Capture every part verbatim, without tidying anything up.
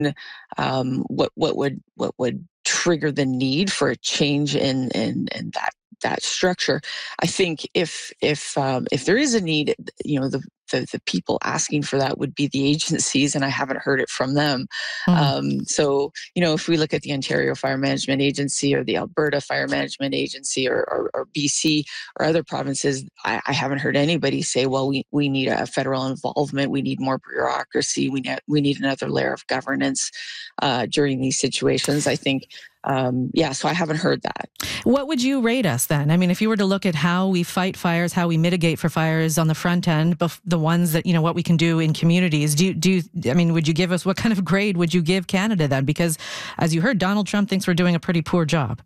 um, what what would what would trigger the need for a change in in, in that that structure. I think if if um, if there is a need, you know, the, the the people asking for that would be the agencies, and I haven't heard it from them. Mm. Um, so, you know, if we look at the Ontario Fire Management Agency or the Alberta Fire Management Agency or, or, or B C or other provinces, I, I haven't heard anybody say, well, we, we need a federal involvement, we need more bureaucracy, we need, we need another layer of governance uh, during these situations. I think Um, yeah, so I haven't heard that. What would you rate us then? I mean, if you were to look at how we fight fires, how we mitigate for fires on the front end, bef- the ones that, you know, what we can do in communities, do you, do you, I mean, would you give us, what kind of grade would you give Canada then? Because as you heard, Donald Trump thinks we're doing a pretty poor job.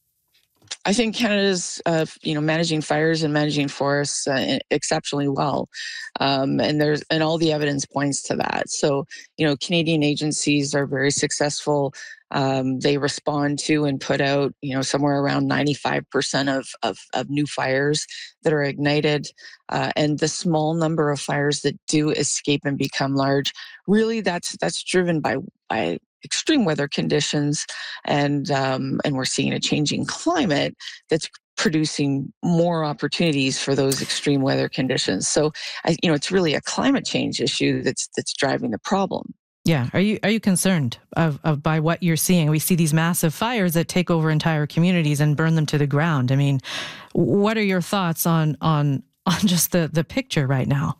I think Canada's, uh, you know, managing fires and managing forests uh, exceptionally well, um, and there's and all the evidence points to that. So, you know, Canadian agencies are very successful. Um, they respond to and put out, you know, somewhere around ninety-five percent of, of of new fires that are ignited, uh, and the small number of fires that do escape and become large, really, that's that's driven by by extreme weather conditions, and um, and we're seeing a changing climate that's producing more opportunities for those extreme weather conditions. So, I, you know, it's really a climate change issue that's that's driving the problem. Yeah. Are you are you concerned of, of by what you're seeing? We see these massive fires that take over entire communities and burn them to the ground. I mean, what are your thoughts on on on just the the picture right now?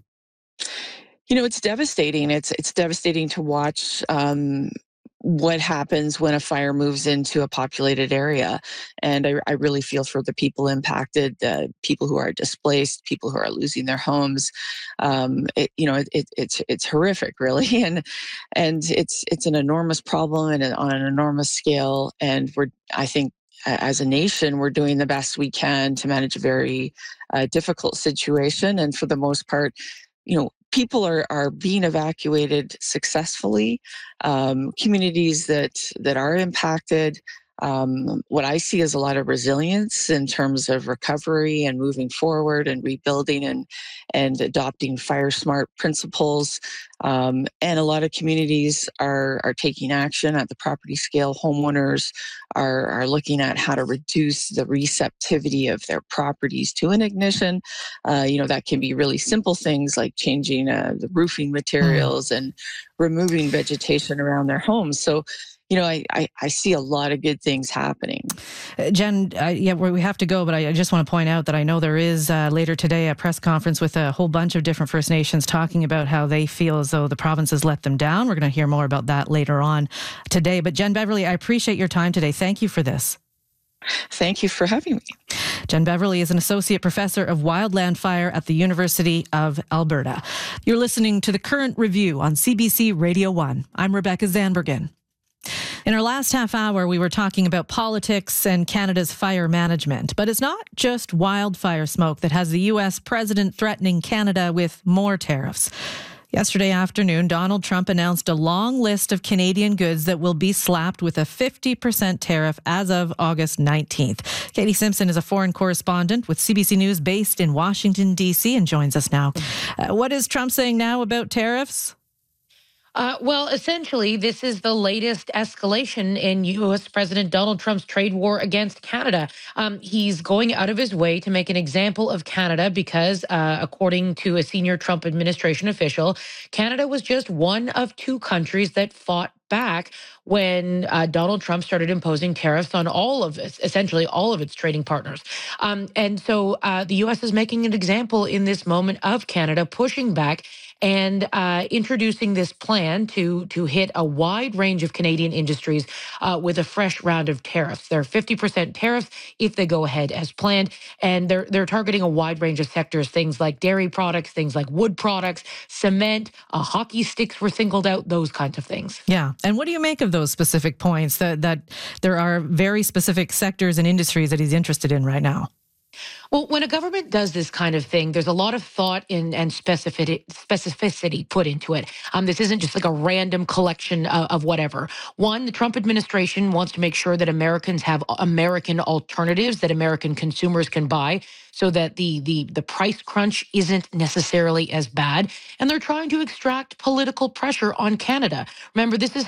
You know, it's devastating. It's it's devastating to watch um, what happens when a fire moves into a populated area, and I, I really feel for the people impacted, uh, people who are displaced, people who are losing their homes. Um, it, you know, it, it, it's it's horrific, really, and and it's it's an enormous problem and on an enormous scale. And we're, I think, as a nation, we're doing the best we can to manage a very uh, difficult situation, and for the most part, you know, people are, are being evacuated successfully. Um, communities that that are impacted, um, what I see is a lot of resilience in terms of recovery and moving forward and rebuilding and and adopting fire smart principles. Um, and a lot of communities are are taking action at the property scale. Homeowners are are looking at how to reduce the receptivity of their properties to an ignition. Uh, you know, that can be really simple things like changing uh, the roofing materials and removing vegetation around their homes. So, you know, I, I, I see a lot of good things happening. Uh, Jen, uh, yeah, we have to go, but I, I just want to point out that I know there is uh, later today a press conference with a whole bunch of different First Nations talking about how they feel as though the province has let them down. We're going to hear more about that later on today. But Jen Beverly, I appreciate your time today. Thank you for this. Thank you for having me. Jen Beverly is an associate professor of wildland fire at the University of Alberta. You're listening to The Current Review on C B C Radio one. I'm Rebecca Zandbergen. In our last half hour, we were talking about politics and Canada's fire management. But it's not just wildfire smoke that has the U S president threatening Canada with more tariffs. Yesterday afternoon, Donald Trump announced a long list of Canadian goods that will be slapped with a fifty percent tariff as of August nineteenth. Katie Simpson is a foreign correspondent with C B C News based in Washington, D C, and joins us now. Uh, what is Trump saying now about tariffs? Uh, well, essentially, this is the latest escalation in U S. President Donald Trump's trade war against Canada. Um, he's going out of his way to make an example of Canada because, uh, according to a senior Trump administration official, Canada was just one of two countries that fought back when uh, Donald Trump started imposing tariffs on all of essentially all of its trading partners. Um, and so uh, the U S is making an example in this moment of Canada pushing back and uh, introducing this plan to to hit a wide range of Canadian industries uh, with a fresh round of tariffs. There are fifty percent tariffs if they go ahead as planned, and they're they're targeting a wide range of sectors, things like dairy products, things like wood products, cement, uh, hockey sticks were singled out, those kinds of things. Yeah, and what do you make of those specific points, that, that there are very specific sectors and industries that he's interested in right now? Well, when a government does this kind of thing, there's a lot of thought in, and specificity, specificity put into it. Um, this isn't just like a random collection of, of whatever. One, the Trump administration wants to make sure that Americans have American alternatives that American consumers can buy, so that the the the price crunch isn't necessarily as bad. And they're trying to extract political pressure on Canada. Remember, this is